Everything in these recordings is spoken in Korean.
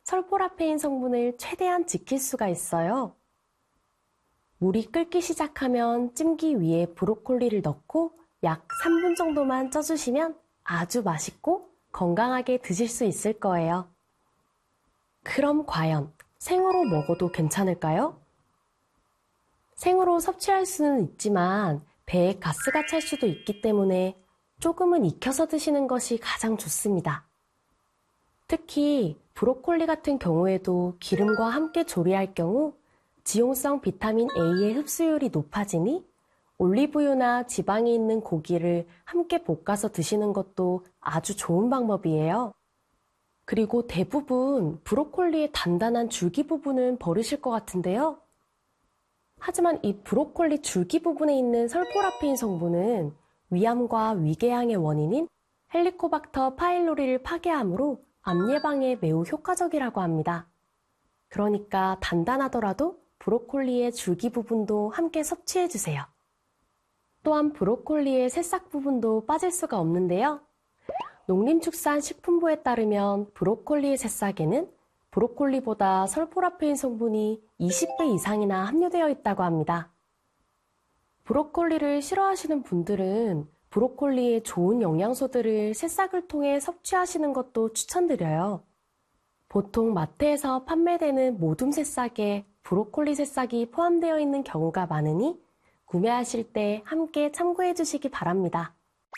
설포라페인 성분을 최대한 지킬 수가 있어요. 물이 끓기 시작하면 찜기 위에 브로콜리를 넣고 약 3분 정도만 쪄주시면 아주 맛있고 건강하게 드실 수 있을 거예요. 그럼 과연 생으로 먹어도 괜찮을까요? 생으로 섭취할 수는 있지만 배에 가스가 찰 수도 있기 때문에 조금은 익혀서 드시는 것이 가장 좋습니다. 특히 브로콜리 같은 경우에도 기름과 함께 조리할 경우 지용성 비타민 A의 흡수율이 높아지니 올리브유나 지방이 있는 고기를 함께 볶아서 드시는 것도 아주 좋은 방법이에요. 그리고 대부분 브로콜리의 단단한 줄기 부분은 버리실 것 같은데요. 하지만 이 브로콜리 줄기 부분에 있는 설포라페인 성분은 위암과 위궤양의 원인인 헬리코박터 파일로리를 파괴하므로 암 예방에 매우 효과적이라고 합니다. 그러니까 단단하더라도 브로콜리의 줄기 부분도 함께 섭취해주세요. 또한 브로콜리의 새싹 부분도 빠질 수가 없는데요. 농림축산식품부에 따르면 브로콜리의 새싹에는 브로콜리보다 설포라페인 성분이 20배 이상이나 함유되어 있다고 합니다. 브로콜리를 싫어하시는 분들은 브로콜리의 좋은 영양소들을 새싹을 통해 섭취하시는 것도 추천드려요. 보통 마트에서 판매되는 모둠 새싹에 브로콜리 새싹이 포함되어 있는 경우가 많으니 구매하실 때 함께 참고해 주시기 바랍니다.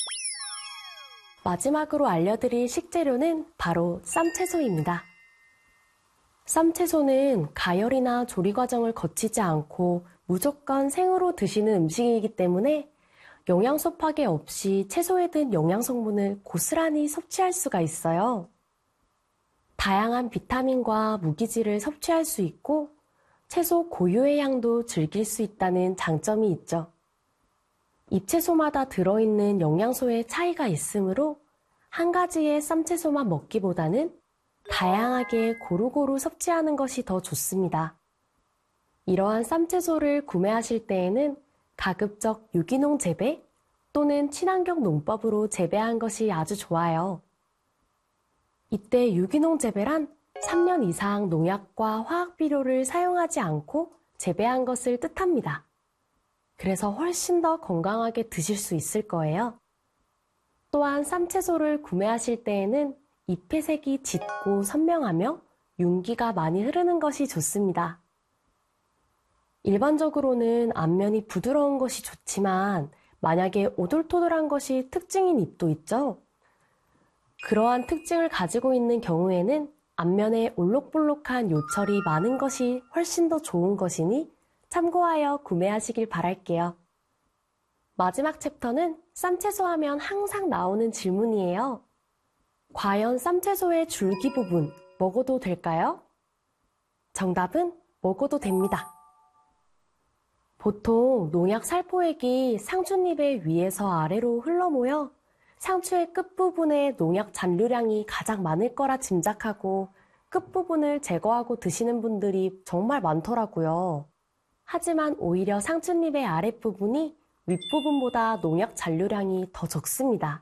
마지막으로 알려드릴 식재료는 바로 쌈채소입니다. 쌈채소는 가열이나 조리 과정을 거치지 않고 무조건 생으로 드시는 음식이기 때문에 영양소 파괴 없이 채소에 든 영양 성분을 고스란히 섭취할 수가 있어요. 다양한 비타민과 무기질을 섭취할 수 있고 채소 고유의 향도 즐길 수 있다는 장점이 있죠. 잎채소마다 들어있는 영양소의 차이가 있으므로 한 가지의 쌈채소만 먹기보다는 다양하게 고루고루 섭취하는 것이 더 좋습니다. 이러한 쌈채소를 구매하실 때에는 가급적 유기농 재배 또는 친환경 농법으로 재배한 것이 아주 좋아요. 이때 유기농 재배란 3년 이상 농약과 화학비료를 사용하지 않고 재배한 것을 뜻합니다. 그래서 훨씬 더 건강하게 드실 수 있을 거예요. 또한 쌈채소를 구매하실 때에는 잎의 색이 짙고 선명하며 윤기가 많이 흐르는 것이 좋습니다. 일반적으로는 앞면이 부드러운 것이 좋지만 만약에 오돌토돌한 것이 특징인 잎도 있죠. 그러한 특징을 가지고 있는 경우에는 앞면에 올록볼록한 요철이 많은 것이 훨씬 더 좋은 것이니 참고하여 구매하시길 바랄게요. 마지막 챕터는 쌈채소 하면 항상 나오는 질문이에요. 과연 쌈채소의 줄기 부분 먹어도 될까요? 정답은 먹어도 됩니다. 보통 농약 살포액이 상추잎의 위에서 아래로 흘러모여 상추의 끝부분에 농약 잔류량이 가장 많을 거라 짐작하고 끝부분을 제거하고 드시는 분들이 정말 많더라고요. 하지만 오히려 상추잎의 아랫부분이 윗부분보다 농약 잔류량이 더 적습니다.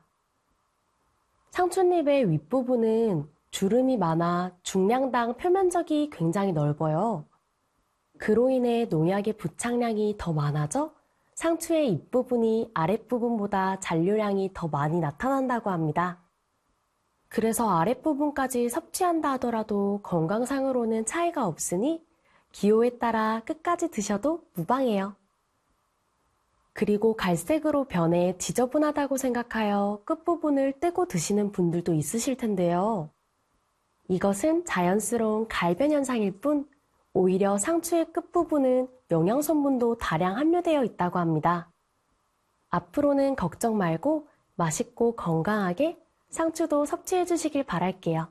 상추잎의 윗부분은 주름이 많아 중량당 표면적이 굉장히 넓어요. 그로 인해 농약의 부착량이 더 많아져 상추의 잎부분이 아랫부분보다 잔류량이 더 많이 나타난다고 합니다. 그래서 아랫부분까지 섭취한다 하더라도 건강상으로는 차이가 없으니 기호에 따라 끝까지 드셔도 무방해요. 그리고 갈색으로 변해 지저분하다고 생각하여 끝부분을 떼고 드시는 분들도 있으실 텐데요. 이것은 자연스러운 갈변 현상일 뿐 오히려 상추의 끝부분은 영양성분도 다량 함유되어 있다고 합니다. 앞으로는 걱정 말고 맛있고 건강하게 상추도 섭취해 주시길 바랄게요.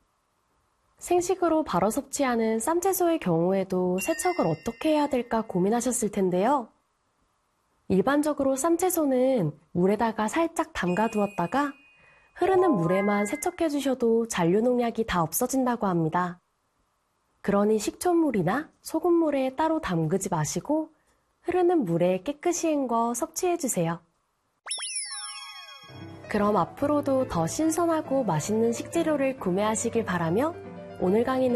생식으로 바로 섭취하는 쌈채소의 경우에도 세척을 어떻게 해야 될까 고민하셨을 텐데요. 일반적으로 쌈채소는 물에다가 살짝 담가두었다가 흐르는 물에만 세척해 주셔도 잔류농약이 다 없어진다고 합니다. 그러니 식초물이나 소금물에 따로 담그지 마시고 흐르는 물에 깨끗이 헹궈 섭취해주세요. 그럼 앞으로도 더 신선하고 맛있는 식재료를 구매하시길 바라며 오늘 강의는